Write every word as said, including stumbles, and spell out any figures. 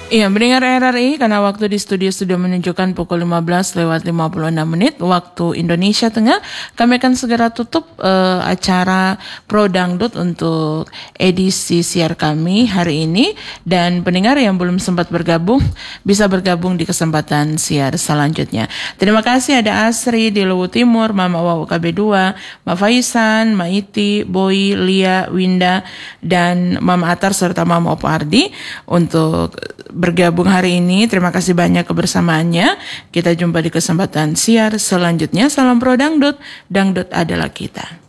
Iya, mendengar R R I karena waktu di studio sudah menunjukkan pukul lima belas lewat lima puluh enam menit waktu Indonesia Tengah. Kami akan segera tutup uh, acara Pro Dangdut untuk edisi siar kami hari ini. Dan pendengar yang belum sempat bergabung bisa bergabung di kesempatan siar selanjutnya. Terima kasih ada Asri di Luwu Timur, Mama Wawu K B dua, Ma Faisan, Ma Iti, Boy, Lia, Winda, dan Mama Atar serta Mama Opo Ardi untuk bergabung hari ini. Terima kasih banyak kebersamaannya. Kita jumpa di kesempatan siar selanjutnya. Salam Pro Dangdut. Dangdut adalah kita.